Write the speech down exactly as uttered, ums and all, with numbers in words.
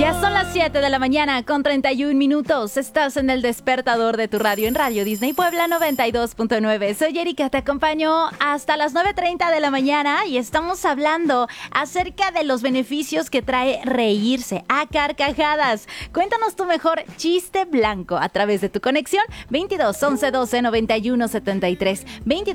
Ya son las siete de la mañana con treinta y un minutos. Estás en el despertador de tu radio en Radio Disney Puebla noventa y dos punto nueve. Soy Erika, te acompaño hasta las nueve treinta de la mañana y estamos hablando acerca de los beneficios que trae reírse a carcajadas. Cuéntanos tu mejor chiste blanco a través de tu conexión veintidós once doce noventa y uno setenta y tres. veintidós